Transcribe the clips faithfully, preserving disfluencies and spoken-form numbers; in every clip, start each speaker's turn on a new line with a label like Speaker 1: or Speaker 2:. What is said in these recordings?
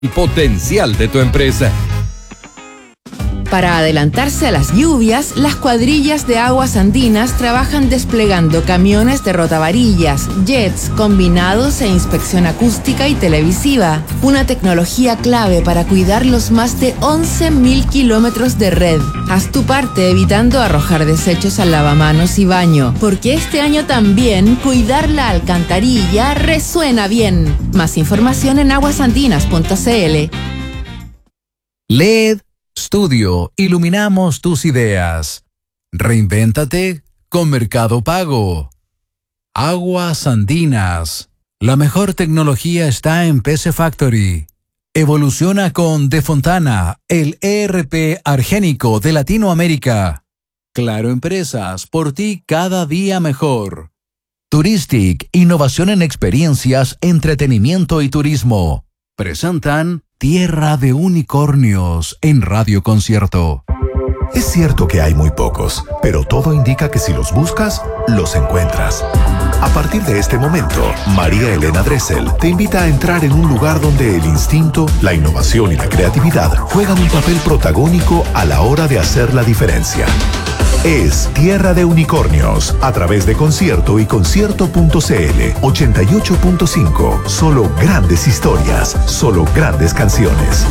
Speaker 1: el potencial de tu empresa.
Speaker 2: Para adelantarse a las lluvias, las cuadrillas de Aguas Andinas trabajan desplegando camiones de rotavarillas, jets, combinados e inspección acústica y televisiva. Una tecnología clave para cuidar los más de once mil kilómetros de red. Haz tu parte evitando arrojar desechos al lavamanos y baño, porque este año también cuidar la alcantarilla resuena bien. Más información en aguasandinas punto c l.
Speaker 3: L E D Studio, iluminamos tus ideas. Reinvéntate con Mercado Pago. Aguas Andinas. La mejor tecnología está en P C Factory. Evoluciona con De Fontana, el E R P argénico de Latinoamérica. Claro Empresas, por ti cada día mejor. Touristic, innovación en experiencias, entretenimiento y turismo. Presentan Tierra de Unicornios en Radio Concierto.
Speaker 4: Es cierto que hay muy pocos, pero todo indica que si los buscas, los encuentras. A partir de este momento, María Elena Dressel te invita a entrar en un lugar donde el instinto, la innovación y la creatividad juegan un papel protagónico a la hora de hacer la diferencia. Es Tierra de Unicornios, a través de Concierto y concierto punto c l. ochenta y ocho punto cinco. Solo grandes historias, solo grandes canciones.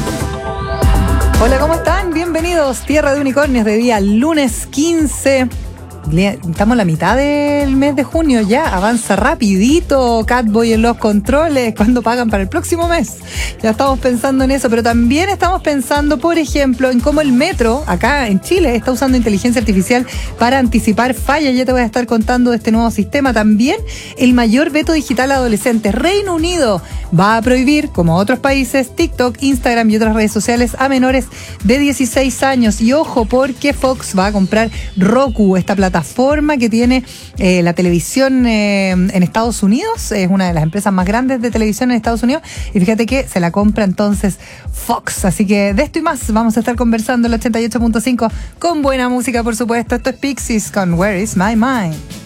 Speaker 5: Hola, ¿cómo están? Bienvenidos. Tierra de Unicornios de día lunes quince. Estamos a la mitad del mes de junio ya, avanza rapidito Catboy en los controles. ¿Cuándo pagan para el próximo mes? Ya estamos pensando en eso, pero también estamos pensando, por ejemplo, en cómo el metro acá en Chile está usando inteligencia artificial para anticipar fallas. Ya te voy a estar contando de este nuevo sistema. También el mayor veto digital a adolescentes. Reino Unido va a prohibir, como otros países, TikTok, Instagram y otras redes sociales a menores de dieciséis años. Y ojo, porque Fox va a comprar Roku, esta plataforma que tiene eh, la televisión eh, en Estados Unidos. Es una de las empresas más grandes de televisión en Estados Unidos. Y fíjate que se la compra entonces Fox. Así que de esto y más vamos a estar conversando en el ochenta y ocho punto cinco con buena música, por supuesto. Esto es Pixies con Where Is My Mind.